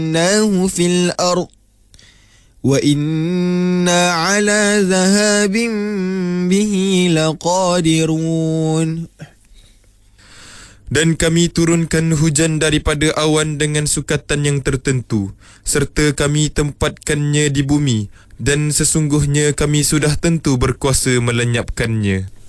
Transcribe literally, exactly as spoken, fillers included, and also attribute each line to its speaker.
Speaker 1: فَأَسْكَنَّاهُ فِي الْأَرْضِ وَإِنَّا عَلَى ذَهَابٍ بِهِ لَقَادِرُونَ.
Speaker 2: Dan kami turunkan hujan daripada awan dengan sukatan yang tertentu, serta kami tempatkannya di bumi, dan sesungguhnya kami sudah tentu berkuasa melenyapkannya.